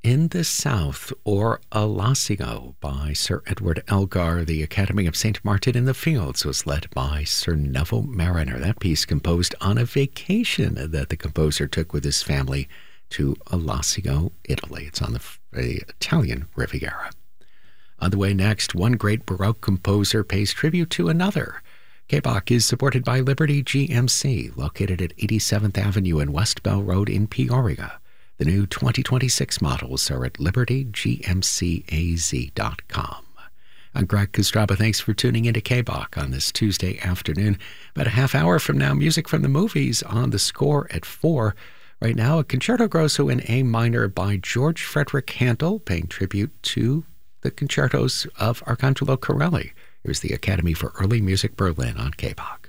in the South, or Olasio, by Sir Edward Elgar. The Academy of St. Martin in the Fields was led by Sir Neville Mariner. That piece composed on a vacation that the composer took with his family to Olasio, Italy. It's on the Italian Riviera. On the way next, one great Baroque composer pays tribute to another. K-Bach is supported by Liberty GMC, located at 87th Avenue and West Bell Road in Peoria. The new 2026 models are at libertygmcaz.com. I'm Greg Kostraba. Thanks for tuning into K-Bach on this Tuesday afternoon. About a half hour from now, music from the movies on the score at 4. Right now, a Concerto Grosso in A minor by George Frederick Handel, paying tribute to the concertos of Arcangelo Corelli. Here's the Academy for Early Music Berlin on K-Bach.